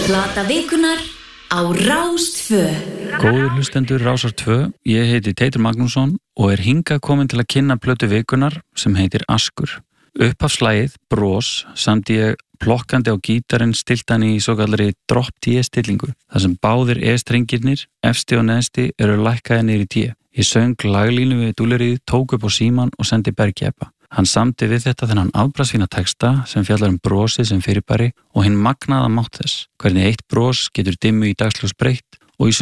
Plata vikunnar á Rás 2. Góðir hlustendur Rásar 2, ég heiti Teitur Magnússon og hingað komin til að kynna plötu vikunnar sem heitir Askur. Upphafslagið, Bros, samdi ég plokkandi á gítarinn stiltan í svokallari drop D stillingu, þar sem báðir E-strengirnir, efsti og neðsti, eru lækkaðir niður í D. Ég söng laglínu við dúlerið, tók upp á síman og sendi Bergi Ebba. Hann samdi við þetta þennan afbragðsfína texta sem fjallar brosið sem fyrirbæri og hinn magnaða mátt þess. Hvernig eitt bros getur dimmu í dagsljós breytt